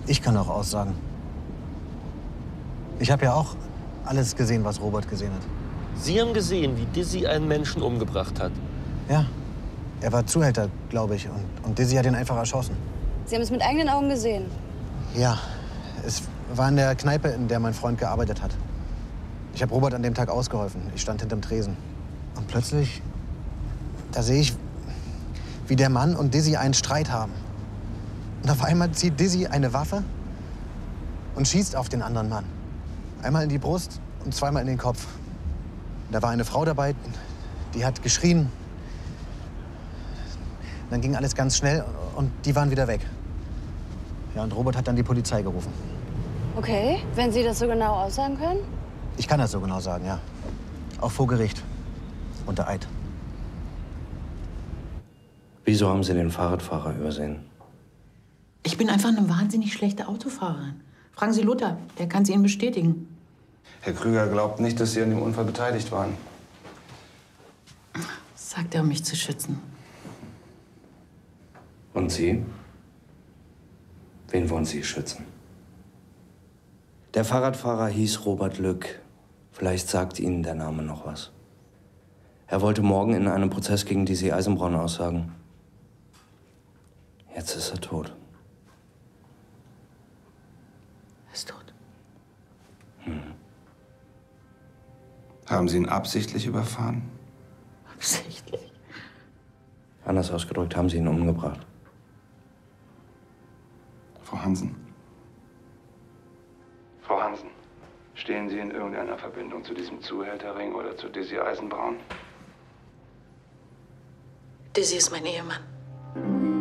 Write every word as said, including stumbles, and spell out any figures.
Ich kann auch aussagen. Ich habe ja auch alles gesehen, was Robert gesehen hat. Sie haben gesehen, wie Dizzy einen Menschen umgebracht hat? Ja. Er war Zuhälter, glaube ich. Und, und Dizzy hat ihn einfach erschossen. Sie haben es mit eigenen Augen gesehen? Ja. Es war in der Kneipe, in der mein Freund gearbeitet hat. Ich habe Robert an dem Tag ausgeholfen. Ich stand hinterm Tresen. Und plötzlich, da sehe ich, wie der Mann und Dizzy einen Streit haben. Und auf einmal zieht Dizzy eine Waffe und schießt auf den anderen Mann. Einmal in die Brust und zweimal in den Kopf. Da war eine Frau dabei, die hat geschrien. Dann ging alles ganz schnell und die waren wieder weg. Ja, und Robert hat dann die Polizei gerufen. Okay, wenn Sie das so genau aussagen können? Ich kann das so genau sagen, ja. Auch vor Gericht. Unter Eid. Wieso haben Sie den Fahrradfahrer übersehen? Ich bin einfach eine wahnsinnig schlechte Autofahrerin. Fragen Sie Luther, der kann es Ihnen bestätigen. Herr Krüger glaubt nicht, dass Sie an dem Unfall beteiligt waren. Das sagt er, um mich zu schützen. Und Sie? Wen wollen Sie schützen? Der Fahrradfahrer hieß Robert Lück. Vielleicht sagt Ihnen der Name noch was. Er wollte morgen in einem Prozess gegen Dizzy Eisenbraun aussagen. Jetzt ist er tot. Er ist tot. Hm. Haben Sie ihn absichtlich überfahren? Absichtlich? Anders ausgedrückt, haben Sie ihn umgebracht. Frau Hansen. Frau Hansen, stehen Sie in irgendeiner Verbindung zu diesem Zuhälterring oder zu Dizzy Eisenbraun? Dizzy ist mein Ehemann.